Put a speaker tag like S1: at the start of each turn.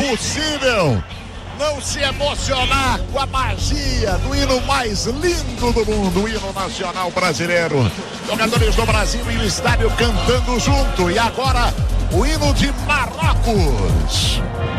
S1: impossível não se emocionar com a magia do hino mais lindo do mundo, o hino nacional brasileiro. Jogadores do Brasil e o estádio cantando junto. E agora o hino de Marrocos.